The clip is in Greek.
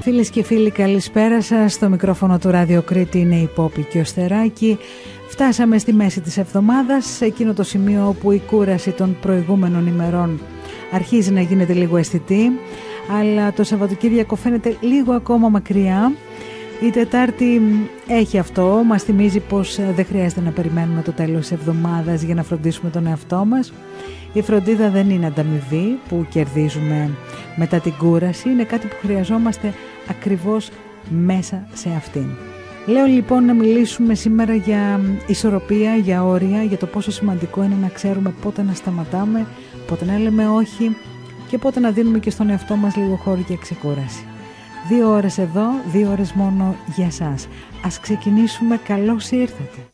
Φίλες και φίλοι, καλησπέρα σας. Στο μικρόφωνο του Ράδιο Κρήτη είναι η Πόπη και ο Στεράκη. Φτάσαμε στη μέση της εβδομάδας, σε εκείνο το σημείο όπου η κούραση των προηγούμενων ημερών αρχίζει να γίνεται λίγο αισθητή, αλλά το Σαββατοκύριακο φαίνεται λίγο ακόμα μακριά. Η Τετάρτη έχει αυτό, μας θυμίζει πως δεν χρειάζεται να περιμένουμε το τέλος της εβδομάδας για να φροντίσουμε τον εαυτό μας. Η φροντίδα δεν είναι ανταμοιβή που κερδίζουμε μετά την κούραση, είναι κάτι που χρειαζόμαστε ακριβώς μέσα σε αυτήν. Λέω λοιπόν να μιλήσουμε σήμερα για ισορροπία, για όρια, για το πόσο σημαντικό είναι να ξέρουμε πότε να σταματάμε, πότε να λέμε όχι και πότε να δίνουμε και στον εαυτό μας λίγο χώρο για ξεκούραση. 2 ώρες εδώ, 2 ώρες μόνο για σας. Ας ξεκινήσουμε, καλώς ήρθατε.